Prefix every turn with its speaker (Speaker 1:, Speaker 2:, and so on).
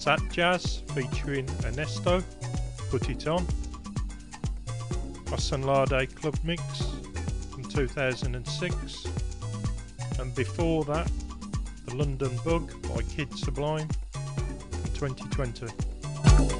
Speaker 1: Sat Jazz featuring Ernesto, Put It On. Osunlade Club Mix from 2006. And before that, The London Bug by Kid Sublime from 2020.